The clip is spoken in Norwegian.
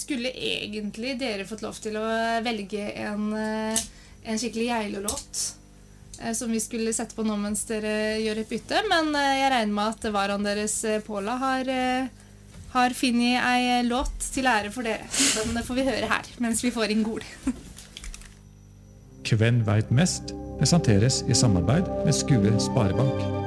skulle egentlig dere fått lov til å velge en skikkelig Geilo-låt som vi skulle sette på nå mens dere gjør et bytte, men jeg regner med at varaen deres, Paula, har finnet ei låt til ære for dere. Den får vi høre her, mens vi får inn Gol. Kven vet mest presenteres i samarbeid med Skue Sparebank.